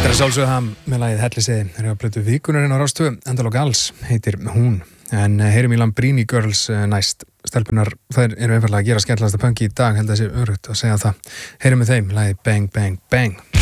Sjálfsögðam með lagið Hellisiði er að plötu vikunarinn á Rás 2, Endalok Alls heitir hún, en heyrum í Lambrini Girls næst. Stelpunar, þær eru einfaldlega að gera skemmtilegasta pönki í dag, held að þessi örugt að segja það. Heyrum með þeim lagið Bang Bang Bang.